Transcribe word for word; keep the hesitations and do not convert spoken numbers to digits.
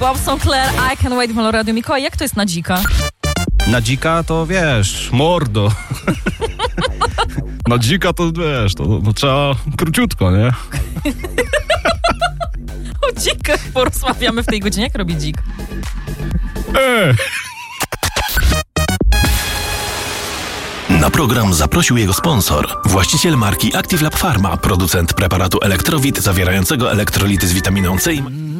Bob Sinclair, I Can Wait w Meloradio. Mikołaj, jak to jest na dzika? Na dzika to wiesz, mordo. Na dzika to wiesz, to, to trzeba króciutko, nie? O dzikach porozmawiamy w tej godzinie. Jak robi dzik? Eee. Na program zaprosił jego sponsor, właściciel marki Active Lab Pharma, producent preparatu Elektrowit zawierającego elektrolity z witaminą C.